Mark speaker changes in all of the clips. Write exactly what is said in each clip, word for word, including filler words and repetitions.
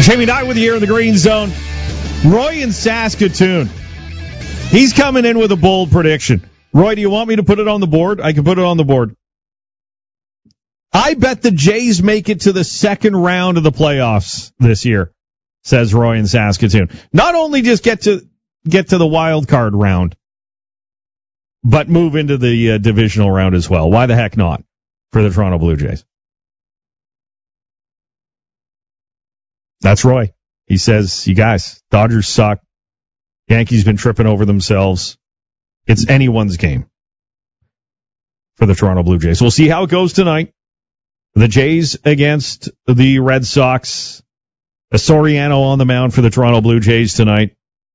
Speaker 1: Jamie Knight with you here in the Green Zone. Roy in Saskatoon. He's coming in with a bold prediction. Roy, do you want me to put it on the board? I can put it on the board. I bet the Jays make it to the second round of the playoffs this year, says Roy in Saskatoon. Not only just get to get to the wild card round, but move into the uh, divisional round as well. Why the heck not for the Toronto Blue Jays? That's Roy. He says, you guys, Dodgers suck. Yankees been tripping over themselves. It's anyone's game for the Toronto Blue Jays. We'll see how it goes tonight. The Jays against the Red Sox. Soriano on the mound for the Toronto Blue Jays tonight.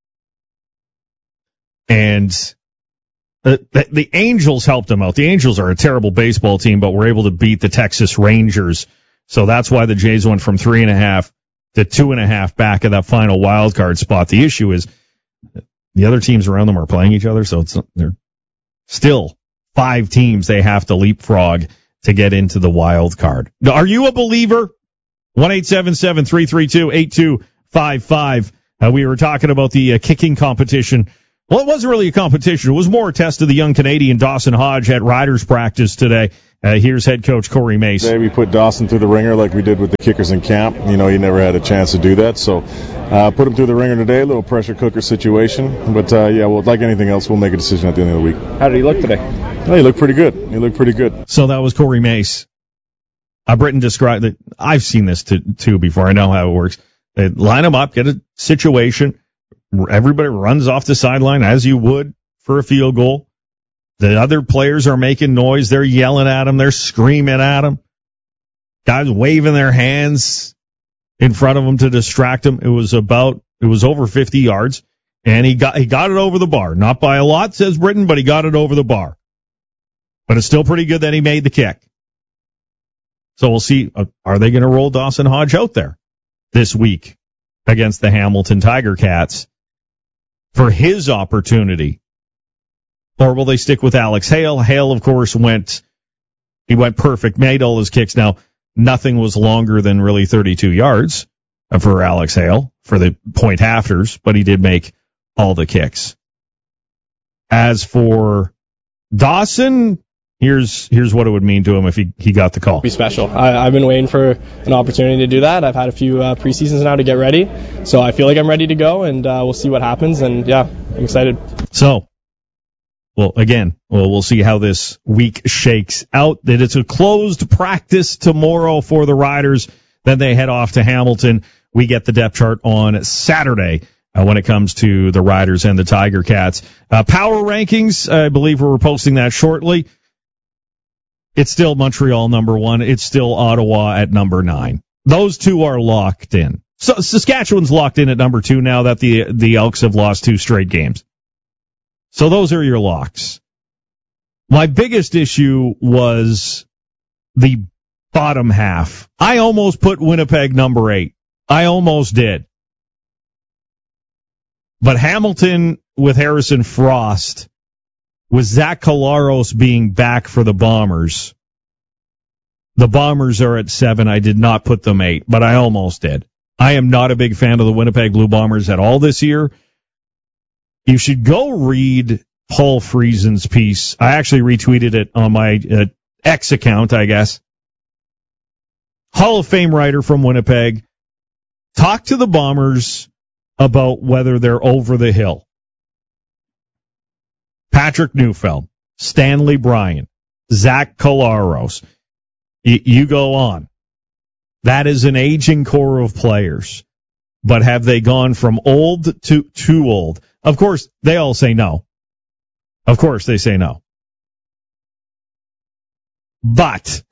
Speaker 1: And the, the, the Angels helped them out. The Angels are a terrible baseball team, but were able to beat the Texas Rangers. So that's why the Jays went from three and a half to two and a half back of that final wild card spot. The issue is the other teams around them are playing each other, so it's they're still five teams they have to leapfrog to get into the wild card. Are you a believer? one eight seven seven, three three two, eight two five five. Uh, we were talking about the uh, kicking competition. Well, it wasn't really a competition. It was more a test of the young Canadian Dawson Hodge at Riders practice today. Uh, here's head coach Corey Mace.
Speaker 2: Today we put Dawson through the ringer like we did with the kickers in camp. You know, he never had a chance to do that. So uh, put him through the ringer today, a little pressure cooker situation. But, uh, yeah, well, like anything else, we'll make a decision at the end of the week.
Speaker 3: How did he look today?
Speaker 2: Well, he looked pretty good. He looked pretty good.
Speaker 1: So that was Corey Mace. Uh, Britton described it. I've seen this to, too before. I know how it works. They line them up, get a situation. Everybody runs off the sideline as you would for a field goal. The other players are making noise. They're yelling at him. They're screaming at him. Guys waving their hands in front of him to distract him. It was about, it was over fifty yards, and he got, he got it over the bar. Not by a lot, says Britton, but he got it over the bar. But it's still pretty good that he made the kick. So we'll see, uh, are they going to roll Dawson Hodge out there this week against the Hamilton Tiger Cats for his opportunity? Or will they stick with Alex Hale? Hale, of course, went, he went perfect, made all his kicks. Now, nothing was longer than really thirty-two yards for Alex Hale for the point afters, but he did make all the kicks. As for Dawson, here's here's what it would mean to him if he, he got the call.
Speaker 3: Be special. I, I've been waiting for an opportunity to do that. I've had a few uh, preseasons now to get ready, so I feel like I'm ready to go, and uh, we'll see what happens, and yeah, I'm excited.
Speaker 1: So, well, again, well, we'll see how this week shakes out. That it's a closed practice tomorrow for the Riders. Then they head off to Hamilton. We get the depth chart on Saturday uh, when it comes to the Riders and the Tiger Cats. Uh, power rankings, I believe we're posting that shortly. It's still Montreal number one. It's still Ottawa at number nine. Those two are locked in. So Saskatchewan's locked in at number two now that the the Elks have lost two straight games. So those are your locks. My biggest issue was the bottom half. I almost put Winnipeg number eight. I almost did. But Hamilton with Harrison Frost, with Zach Collaros being back for the Bombers, the Bombers are at seven. I did not put them eight, but I almost did. I am not a big fan of the Winnipeg Blue Bombers at all this year. You should go read Paul Friesen's piece. I actually retweeted it on my uh, X account, I guess. Hall of Fame writer from Winnipeg. Talk to the Bombers about whether they're over the hill. Patrick Neufeld, Stanley Bryan, Zach Collaros. Y- you go on. That is an aging core of players. But have they gone from old to too old? Of course, they all say no. Of course, they say no. But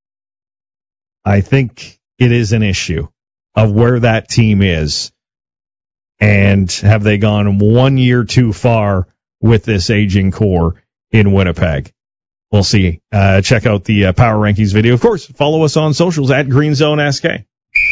Speaker 1: I think it is an issue of where that team is. And have they gone one year too far with this aging core in Winnipeg? We'll see. Uh, check out the uh, Power Rankings video. Of course, follow us on socials at Green Zone S K.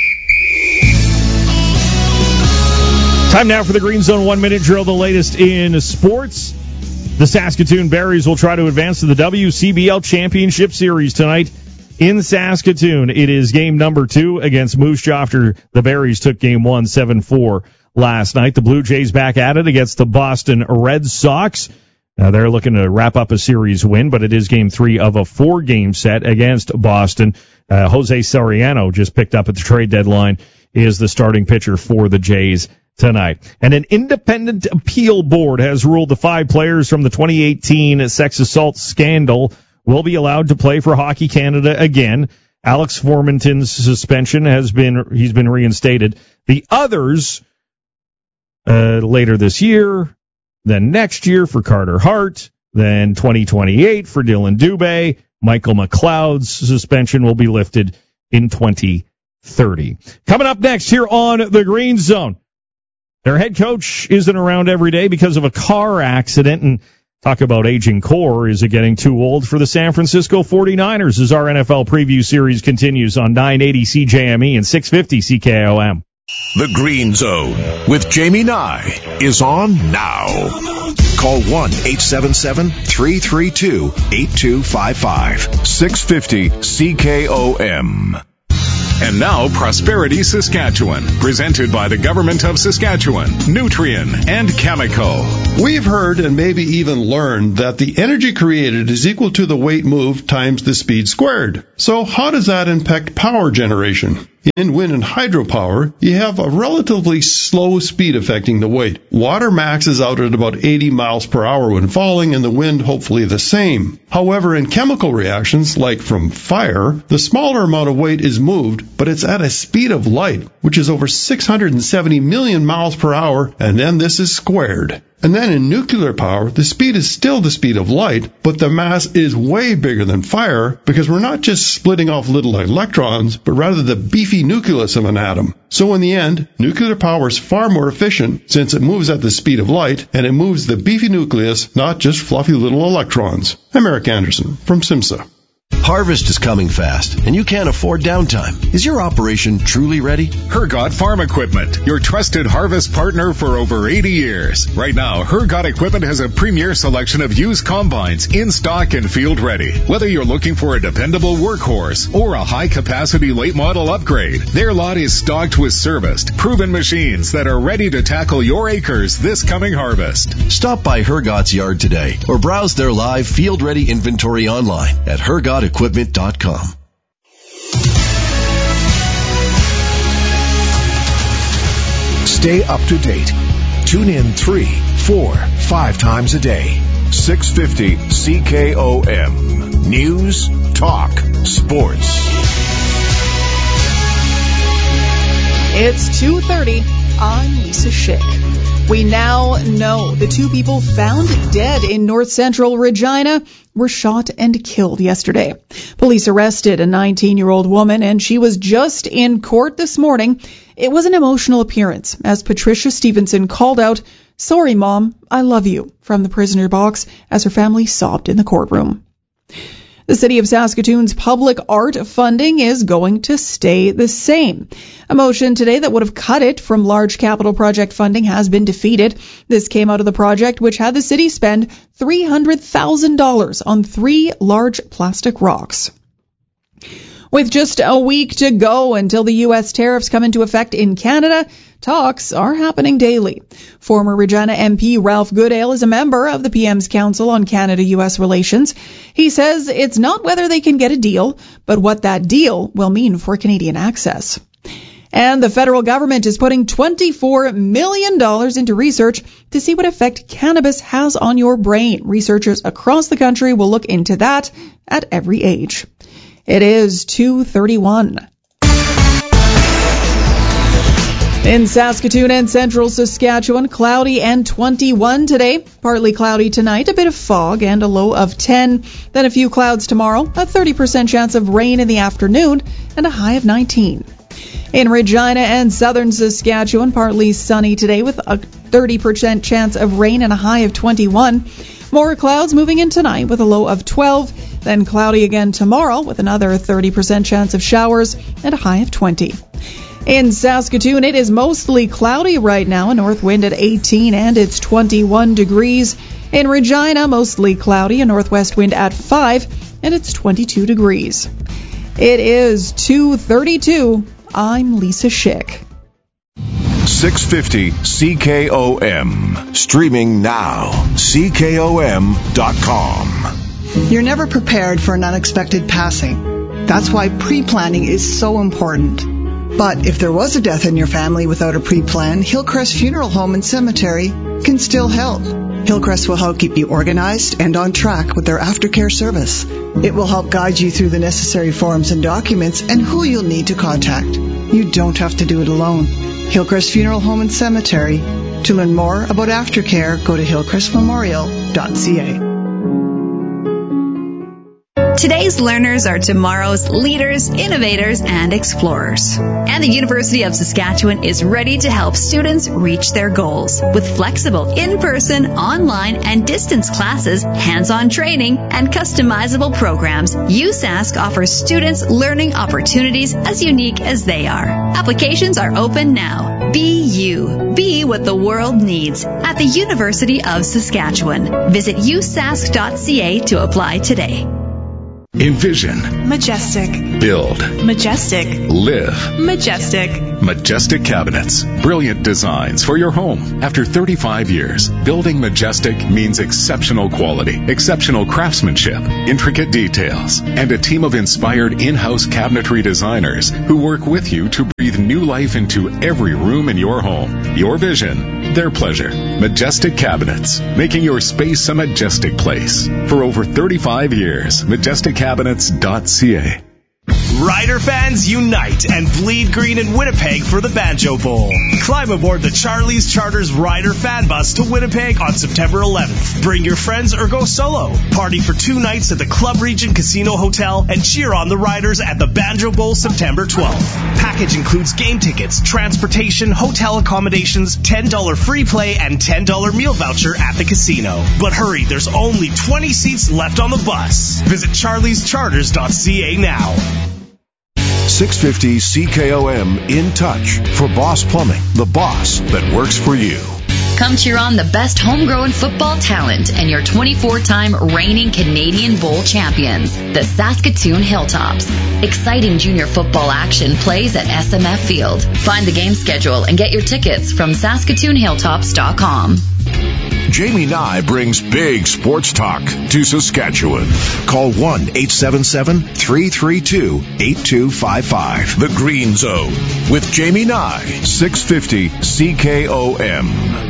Speaker 1: Time now for the Green Zone one-minute drill, the latest in sports. The Saskatoon Berries will try to advance to the W C B L Championship Series tonight in Saskatoon. It is game number two against Moose Jaw after the Berries took game one, seven four last night. The Blue Jays back at it against the Boston Red Sox. Now they're looking to wrap up a series win, but it is game three of a four-game set against Boston. Uh, Jose Soriano just picked up at the trade deadline, is the starting pitcher for the Jays tonight. And an independent appeal board has ruled the five players from the twenty eighteen sex assault scandal will be allowed to play for Hockey Canada again. Alex Formanton's suspension has been, he's been reinstated. The others, uh, later this year, then next year for Carter Hart, then twenty twenty-eight for Dylan Dubé. Michael McLeod's suspension will be lifted in twenty thirty. Coming up next here on the Green Zone, their head coach isn't around every day because of a car accident, and talk about aging core. Is it getting too old for the San Francisco forty-niners as our N F L preview series continues on nine eighty C J M E and six fifty C K O M.
Speaker 4: The Green Zone with Jamie Nye is on now. Call one eight seven seven, three three two, eight two five five. six fifty C K O M.
Speaker 5: And now, Prosperity Saskatchewan, presented by the Government of Saskatchewan, Nutrien, and Chemico.
Speaker 6: We've heard and maybe even learned that the energy created is equal to the weight moved times the speed squared. So how does that impact power generation? In wind and hydropower, you have a relatively slow speed affecting the weight. Water maxes out at about eighty miles per hour when falling, and the wind hopefully the same. However, in chemical reactions, like from fire, the smaller amount of weight is moved, but it's at a speed of light, which is over six hundred seventy million miles per hour, and then this is squared. And then in nuclear power, the speed is still the speed of light, but the mass is way bigger than fire because we're not just splitting off little electrons, but rather the beefy nucleus of an atom. So in the end, nuclear power is far more efficient since it moves at the speed of light, and it moves the beefy nucleus, not just fluffy little electrons. I'm Eric Anderson from SIMSA.
Speaker 7: Harvest is coming fast, and you can't afford downtime. Is your operation truly ready?
Speaker 5: Hergot Farm Equipment, your trusted harvest partner for over eighty years. Right now, Hergot Equipment has a premier selection of used combines in stock and field ready. Whether you're looking for a dependable workhorse or a high-capacity late-model upgrade, their lot is stocked with serviced, proven machines that are ready to tackle your acres this coming harvest.
Speaker 7: Stop by Hergot's yard today or browse their live field-ready inventory online at hergot equipment dot com.
Speaker 4: Stay up to date. Tune in three, four, five times a day. six fifty C K O M. News, talk, sports.
Speaker 8: It's two thirty. I'm Lisa Schick. We now know the two people found dead in north central Regina were shot and killed yesterday. Police arrested a nineteen-year-old woman, and she was just in court this morning. It was an emotional appearance as Patricia Stevenson called out, "Sorry, Mom, I love you," from the prisoner box as her family sobbed in the courtroom. The City of Saskatoon's public art funding is going to stay the same. A motion today that would have cut it from large capital project funding has been defeated. This came out of the project, which had the city spend three hundred thousand dollars on three large plastic rocks. With just a week to go until the U S tariffs come into effect in Canada, talks are happening daily. Former Regina M P Ralph Goodale is a member of the P M's Council on Canada-U S Relations. He says it's not whether they can get a deal, but what that deal will mean for Canadian access. And the federal government is putting twenty-four million dollars into research to see what effect cannabis has on your brain. Researchers across the country will look into that at every age. It is two thirty-one. In Saskatoon and central Saskatchewan, cloudy and twenty-one today. Partly cloudy tonight, a bit of fog and a low of ten. Then a few clouds tomorrow, a thirty percent chance of rain in the afternoon, and a high of nineteen. In Regina and southern Saskatchewan, partly sunny today with a thirty percent chance of rain and a high of twenty-one. More clouds moving in tonight with a low of twelve. Then cloudy again tomorrow with another thirty percent chance of showers and a high of twenty. In Saskatoon, it is mostly cloudy right now, a north wind at eighteen, and it's twenty-one degrees. In Regina, mostly cloudy, a northwest wind at five, and it's twenty-two degrees. It is two thirty-two. I'm Lisa Schick.
Speaker 4: six fifty C K O M. Streaming now. C K O M dot com.
Speaker 9: You're never prepared for an unexpected passing. That's why pre-planning is so important. But if there was a death in your family without a pre-plan, Hillcrest Funeral Home and Cemetery can still help. Hillcrest will help keep you organized and on track with their aftercare service. It will help guide you through the necessary forms and documents and who you'll need to contact. You don't have to do it alone. Hillcrest Funeral Home and Cemetery. To learn more about aftercare, go to hillcrest memorial dot c a.
Speaker 10: Today's learners are tomorrow's leaders, innovators, and explorers. And the University of Saskatchewan is ready to help students reach their goals with flexible in-person, online, and distance classes, hands-on training, and customizable programs. U S A S C offers students learning opportunities as unique as they are. Applications are open now. Be you. Be what the world needs at the University of Saskatchewan. Visit u s a s c dot c a to apply today.
Speaker 5: Envision.
Speaker 11: Majestic.
Speaker 5: Build.
Speaker 11: Majestic.
Speaker 5: Live.
Speaker 11: Majestic.
Speaker 5: Majestic Cabinets. Brilliant designs for your home. After thirty-five years, building Majestic means exceptional quality, exceptional craftsmanship, intricate details, and a team of inspired in-house cabinetry designers who work with you to breathe new life into every room in your home. Your vision, their pleasure. Majestic Cabinets, making your space a majestic place. For over thirty-five years, majestic cabinets dot c a.
Speaker 12: Rider fans unite and bleed green in Winnipeg for the Banjo Bowl. Climb aboard the Charlie's Charters Rider fan bus to Winnipeg on September eleventh. Bring your friends or go solo. Party for two nights at the Club Region Casino Hotel and cheer on the Riders at the Banjo Bowl September twelfth. Package includes game tickets, transportation, hotel accommodations, ten dollars free play, and ten dollars meal voucher at the casino. But hurry, there's only twenty seats left on the bus. Visit charlies charters dot c a now.
Speaker 4: six fifty C K O M In Touch for Boss Plumbing, the boss that works for you.
Speaker 13: Come cheer on the best homegrown football talent and your twenty-four time reigning Canadian Bowl champions, the Saskatoon Hilltops. Exciting junior football action plays at S M F Field. Find the game schedule and get your tickets from saskatoon hilltops dot com.
Speaker 4: Jamie Nye brings big sports talk to Saskatchewan. Call one eight seven seven, three three two, eight two five five. The Green Zone with Jamie Nye, six fifty C K O M.